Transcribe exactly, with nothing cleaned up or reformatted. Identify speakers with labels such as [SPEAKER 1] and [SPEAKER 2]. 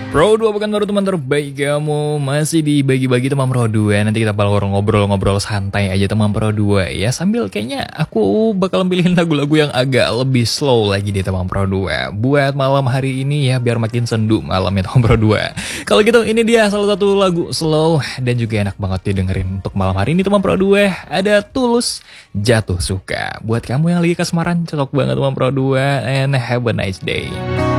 [SPEAKER 1] Pro dua bukan baru teman terbaik kamu. Masih dibagi-bagi teman Pro dua. Nanti kita bakal ngobrol-ngobrol santai aja teman Pro dua ya. Sambil kayaknya aku bakal pilihin lagu-lagu yang agak lebih slow lagi di teman Pro dua. Buat malam hari ini ya, biar makin sendu malamnya teman Pro dua. Kalau gitu ini dia salah satu lagu slow dan juga enak banget didengerin untuk malam hari ini teman Pro dua. Ada Tulus, Jatuh Suka. Buat kamu yang lagi kasmaran, cocok banget teman Pro dua. And have a nice day.